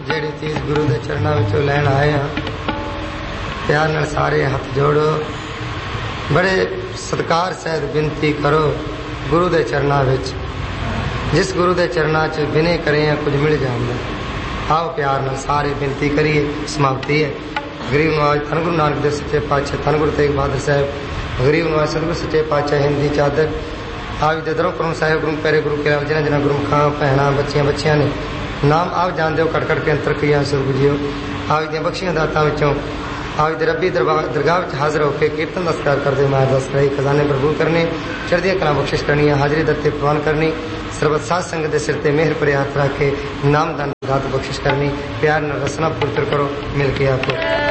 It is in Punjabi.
ਜਿਹੜੀ ਚੀਜ਼ ਗੁਰੂ ਦੇ ਚਰਨਾਂ ਵਿੱਚੋਂ ਲੈਣ ਆਏ ਆ, ਪਿਆਰ ਨਾਲ ਸਾਰੇ ਹੱਥ ਜੋੜੋ, ਬੜੇ ਸਤਿਕਾਰ ਸਹਿਤ ਬੇਨਤੀ ਕਰੋ ਗੁਰੂ ਦੇ ਚਰਨਾਂ ਵਿੱਚ। ਜਿਸ ਗੁਰੂ ਦੇ ਚਰਨਾਂ 'ਚ ਬਿਨੇ ਕਰੇ ਆ ਕੁਝ ਮਿਲ ਜਾਂਦਾ। ਆਓ ਪਿਆਰ ਨਾਲ ਸਾਰੇ ਬੇਨਤੀ ਕਰੀਏ। ਸਮਾਪਤੀ ਹੈ। ਗਰੀਬ ਨਵਾਜ ਧੰਨ ਗੁਰੂ ਨਾਨਕ ਦੇਵ ਸੱਚੇ ਪਾਤਸ਼ਾਹ, ਧੰਨ ਗੁਰੂ ਤੇਗ ਬਹਾਦਰ ਸਾਹਿਬ, ਗਰੀਬ ਨਵਾਜ ਸਤਿਗੁਰੂ ਸੱਚੇ ਪਾਤਸ਼ਾਹ ਹਿੰਦੀ ਚਾਦਰ ਆਪ ਦੇ ਦਰੋਂ ਕਰਮ ਸਾਹਿਬ ਗੁਰੂ ਪਿਆਰੇ ਗੁਰੂ ਕੇ ਜਿਨ੍ਹਾਂ ਜਿਨ੍ਹਾਂ ਗੁਰਮੁਖਾਂ ਭੈਣਾਂ ਬੱਚੀਆਂ ਨੇ ਨਾਮ ਆਪ ਜਾਣਦੇ ਹੋ ਕੱਟ ਕੇ ਅੰਤਰ ਕਈਆਂ ਸੁਰਗ ਜੀਓ। ਆਪ ਦੀਆਂ ਬਖਸ਼ੀਆਂ ਦਾਤਾਂ ਵਿੱਚੋਂ ਆਪ ਦੇ ਰੱਬੀ ਦਰਗਾਹ ਵਿੱਚ ਹਾਜ਼ਰ ਹੋ ਕੇ ਕੀਰਤਨ ਦਾ ਸਤਿਕਾਰ ਕਰਦੇ ਮੈਂ ਅਰਦਾਸ ਕਰਾਈ। ਖਜ਼ਾਨੇ ਭਰਪੂਰ ਕਰਨੇ, ਚੜ੍ਹਦੀਆਂ ਕਲਾਂ ਬਖਸ਼ਿਸ਼ ਕਰਨੀ, ਹਾਜ਼ਰੀ ਦਿੱਤੇ ਪ੍ਰਵਾਨ ਕਰਨੀ, ਸਰਬਤ ਸਾਧ ਸੰਗਤ ਦੇ ਸਿਰ ਤੇ ਮਿਹਰ ਭਰੇ ਹੱਥ ਰੱਖ ਕੇ ਨਾਮ ਦਾਨ ਦਾਤ ਬਖਸ਼ਿਸ਼ ਕਰਨੀ। ਪਿਆਰ ਨਾਲ ਰਸਨਾ ਪੁੱਤਰ ਕਰੋ ਮਿਲ ਕੇ ਆਪੋ।